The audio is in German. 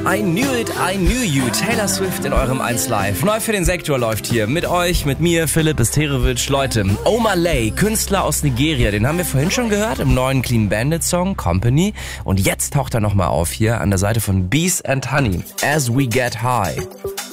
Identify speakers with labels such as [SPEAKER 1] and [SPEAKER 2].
[SPEAKER 1] I knew it, I knew you. Taylor Swift in eurem 1 Live. Neu für den Sektor läuft hier. Mit euch, mit mir, Philipp Esterovic. Leute, Omah Lay, Künstler aus Nigeria, den haben wir vorhin schon gehört im neuen Clean Bandit Song, Company. Und jetzt taucht er nochmal auf hier an der Seite von Bees and Honey. As We Get High.